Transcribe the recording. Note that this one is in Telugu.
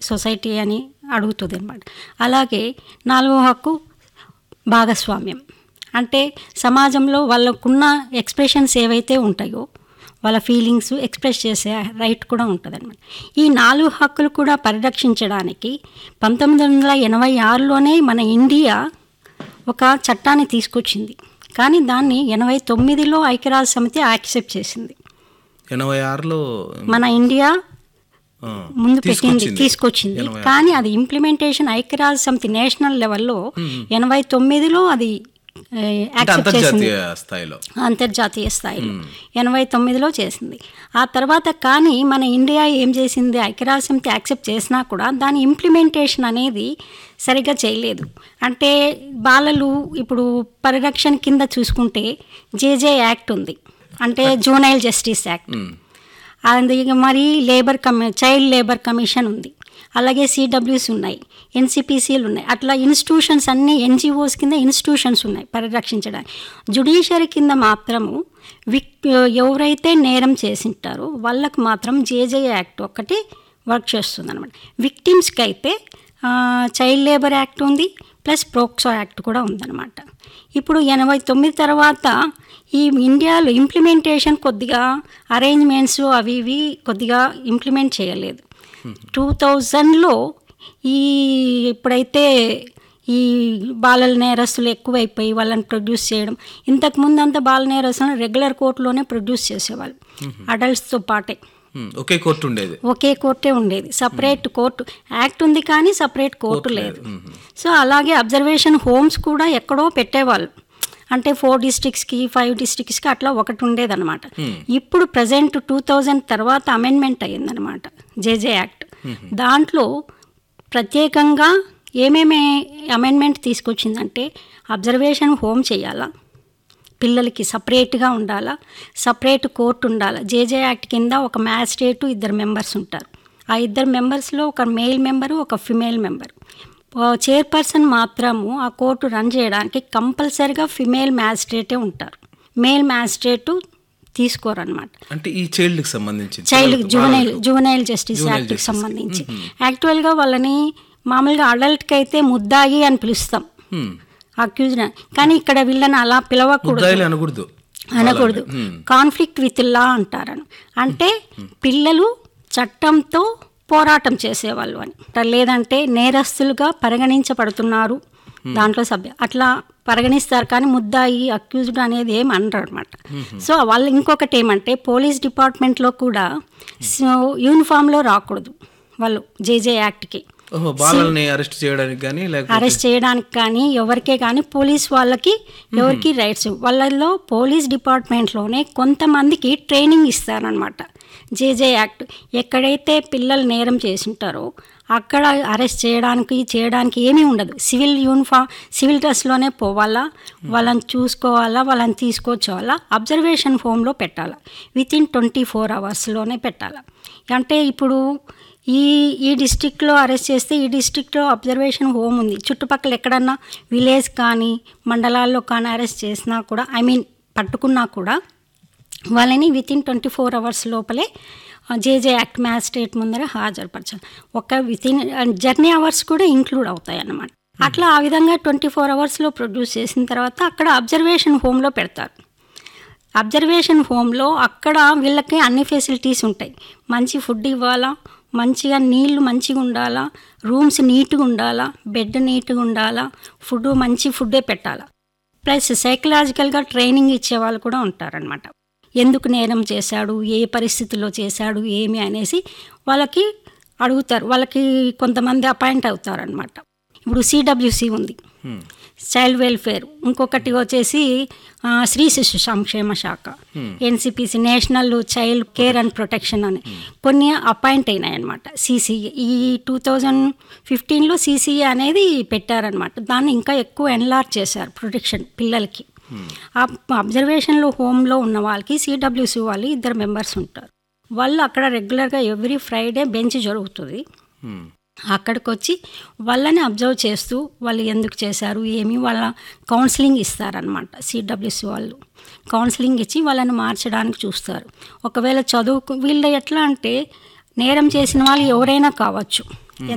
సొసైటీ అని అడుగుతుంది అనమాట. అలాగే 4వ హక్కు భాగస్వామ్యం. అంటే సమాజంలో వాళ్ళకున్న ఎక్స్ప్రెషన్స్ ఏవైతే ఉంటాయో వాళ్ళ ఫీలింగ్స్ ఎక్స్ప్రెస్ చేసే రైట్ కూడా ఉంటుందన్నమాట. ఈ 4 హక్కులు కూడా పరిరక్షించడానికి 1986లోనే మన ఇండియా ఒక చట్టాన్ని తీసుకొచ్చింది. కానీ దాన్ని 89లో ఐక్యరాజ్య సమితి యాక్సెప్ట్ చేసింది. 86లో మన ఇండియా ముందు తీసుకొచ్చింది. కానీ అది ఇంప్లిమెంటేషన్ ఐక్యరాజ్య సమితి నేషనల్ లెవెల్లో 89లో అది యాక్సెప్ట్ చేసింది, అంతర్జాతీయ స్థాయిలో 89లో చేసింది. ఆ తర్వాత కానీ మన ఇండియా ఏం చేసింది, ఐక్యరాజ్య సమితి యాక్సెప్ట్ చేసినా కూడా దాని ఇంప్లిమెంటేషన్ అనేది సరిగ్గా చేయలేదు. అంటే బాలలు ఇప్పుడు పరిరక్షణ కింద చూసుకుంటే జేజే యాక్ట్ ఉంది, అంటే జూనైల్ జస్టిస్ యాక్ట్. అది మరి చైల్డ్ లేబర్ కమిషన్ ఉంది, అలాగే సిడబ్ల్యూస్ ఉన్నాయి, ఎన్సిపిసిలు ఉన్నాయి. అట్లా ఇన్స్టిట్యూషన్స్ అన్నీ ఎన్జిఓస్ కింద ఇన్స్టిట్యూషన్స్ ఉన్నాయి పరిరక్షించడానికి. జ్యుడిషియరీ కింద మాత్రము ఎవరైతే నేరం చేసింటారో వాళ్ళకు మాత్రం జేజే యాక్ట్ ఒకటి వర్క్ చేస్తుంది అనమాట. విక్టిమ్స్కి అయితే చైల్డ్ లేబర్ యాక్ట్ ఉంది, ప్లస్ ప్రోక్సో యాక్ట్ కూడా ఉందన్నమాట. ఇప్పుడు 89 తర్వాత ఈ ఇండియాలో ఇంప్లిమెంటేషన్ కొద్దిగా అరేంజ్మెంట్స్ అవి ఇవి కొద్దిగా ఇంప్లిమెంట్ చేయలేదు. 2000లో ఇప్పుడైతే ఈ బాలల నేరస్తులు ఎక్కువైపోయి వాళ్ళని ప్రొడ్యూస్ చేయడం, ఇంతకుముందు అంతా బాల నేరస్తులను రెగ్యులర్ కోర్టులోనే ప్రొడ్యూస్ చేసేవాళ్ళు అడల్ట్స్తో పాటే. ఒకే కోర్టే ఉండేది, సపరేట్ కోర్టు యాక్ట్ ఉంది కానీ సపరేట్ కోర్టు లేదు. సో అలాగే అబ్జర్వేషన్ హోమ్స్ కూడా ఎక్కడో పెట్టేవాళ్ళు, అంటే 4 డిస్ట్రిక్ట్స్కి 5 డిస్ట్రిక్ట్స్కి అట్లా ఒకటి ఉండేదన్నమాట. ఇప్పుడు ప్రజెంట్ 2000 తర్వాత అమెండ్మెంట్ అయ్యిందనమాట జేజే యాక్ట్. దాంట్లో ప్రత్యేకంగా ఏమేమి అమెండ్మెంట్ తీసుకొచ్చిందంటే అబ్జర్వేషన్ హోమ్ చేయాలా, పిల్లలకి సపరేట్గా ఉండాలా, సపరేట్ కోర్టు ఉండాలా. జేజే యాక్ట్ కింద ఒక మ్యాజిస్ట్రేటు 2 మెంబర్స్ ఉంటారు. ఆ 2 మెంబర్స్లో ఒక మేల్ మెంబరు ఒక ఫిమేల్ మెంబరు. చైర్పర్సన్ మాత్రము ఆ కోర్టు రన్ చేయడానికి కంపల్సరీగా ఫిమేల్ మ్యాజిస్ట్రేటే ఉంటారు, మేల్ మ్యాజిస్ట్రేటు తీసుకోరన్నమాట. అంటే ఈ చైల్డ్కి సంబంధించి జువెనైల్ జస్టిస్ యాక్ట్కి సంబంధించి యాక్చువల్గా వాళ్ళని మామూలుగా అడల్ట్కి అయితే ముద్దాయి అని పిలుస్తాం అక్యూజ్డ్, కానీ ఇక్కడ వీళ్ళని అలా పిలవకూడదు, అనకూడదు. కాన్ఫ్లిక్ట్ విత్ లా అంటారని, అంటే పిల్లలు చట్టంతో పోరాటం చేసేవాళ్ళు అని, లేదంటే నేరస్తులుగా పరిగణించబడుతున్నారు దాంట్లో అట్లా పరిగణిస్తారు. కానీ ముద్దాయి అక్యూజ్డ్ అనేది ఏం అనరు అనమాట. సో వాళ్ళు ఇంకొకటి ఏమంటే పోలీస్ డిపార్ట్మెంట్లో కూడా యూనిఫామ్లో రాకూడదు వాళ్ళు జేజే యాక్ట్కి. అరెస్ట్ చేయడానికి కానీ ఎవరికే కానీ పోలీస్ వాళ్ళకి ఎవరికి రైట్స్. వాళ్ళల్లో పోలీస్ డిపార్ట్మెంట్లోనే కొంతమందికి ట్రైనింగ్ ఇస్తారనమాట. జేజే యాక్ట్ ఎక్కడైతే పిల్లలు నేరం చేసింటారో అక్కడ అరెస్ట్ చేయడానికి ఏమీ ఉండదు. సివిల్ డ్రెస్లోనే పోవాలా, వాళ్ళని చూసుకోవాలా, వాళ్ళని తీసుకొచ్చేవాళ్ళ, అబ్జర్వేషన్ హోమ్లో పెట్టాలా, వితిన్ 24 అవర్స్లోనే పెట్టాలా. అంటే ఇప్పుడు ఈ డిస్ట్రిక్ట్లో అరెస్ట్ చేస్తే ఈ డిస్ట్రిక్ట్లో అబ్జర్వేషన్ హోమ్ ఉంది, చుట్టుపక్కల ఎక్కడన్నా విలేజ్ కానీ మండలాల్లో కానీ అరెస్ట్ చేసినా కూడా పట్టుకున్నా కూడా వాళ్ళని వితిన్ 24 అవర్స్ లోపలే జేజే యాక్ట్ మ్యాజిస్ట్రేట్ ముందర హాజరుపరచాలి. వితిన్ జర్నీ అవర్స్ కూడా ఇంక్లూడ్ అవుతాయి అన్నమాట. అట్లా ఆ విధంగా 24 అవర్స్లో ప్రొడ్యూస్ చేసిన తర్వాత అక్కడ అబ్జర్వేషన్ హోమ్లో పెడతారు. అబ్జర్వేషన్ హోమ్లో అక్కడ వీళ్ళకి అన్ని ఫెసిలిటీస్ ఉంటాయి. మంచి ఫుడ్ ఇవ్వాలా, మంచిగా నీళ్లు మంచిగా ఉండాలా, రూమ్స్ నీట్గా ఉండాలా, బెడ్ నీట్గా ఉండాలా, మంచి ఫుడ్డే పెట్టాలా. ప్లస్ సైకలాజికల్గా ట్రైనింగ్ ఇచ్చేవాళ్ళు కూడా ఉంటారనమాట. ఎందుకు నేరం చేశాడు, ఏ పరిస్థితుల్లో చేశాడు, ఏమి అనేసి వాళ్ళకి అడుగుతారు. వాళ్ళకి కొంతమంది అపాయింట్ అవుతారనమాట. ఇప్పుడు సిడబ్ల్యూసి ఉంది, చైల్డ్ వెల్ఫేర్, ఇంకొకటి వచ్చేసి స్త్రీ శిశు సంక్షేమ శాఖ, ఎన్సిపిసి national child care and protection అని కొన్ని అపాయింట్ అయినాయి అన్నమాట. సిసిఏ ఈ 2015లో సిసిఏ అనేది పెట్టారనమాట. దాన్ని ఇంకా ఎక్కువ ఎన్లార్జ్ చేశారు ప్రొటెక్షన్ పిల్లలకి. అబ్జర్వేషన్లో హోమ్లో ఉన్న వాళ్ళకి సిడబ్ల్యూసి వాళ్ళు 2 మెంబర్స్ ఉంటారు. వాళ్ళు అక్కడ రెగ్యులర్గా ఎవ్రీ ఫ్రైడే బెంచ్ జరుగుతుంది. అక్కడికి వచ్చి వాళ్ళని అబ్జర్వ్ చేస్తూ వాళ్ళు ఎందుకు చేశారు ఏమి వాళ్ళ కౌన్సిలింగ్ ఇస్తారనమాట. సిడబ్ల్యూసి వాళ్ళు కౌన్సిలింగ్ ఇచ్చి వాళ్ళని మార్చడానికి చూస్తారు. ఒకవేళ వీళ్ళు ఎట్లా అంటే నేరం చేసిన వాళ్ళు ఎవరైనా కావచ్చు,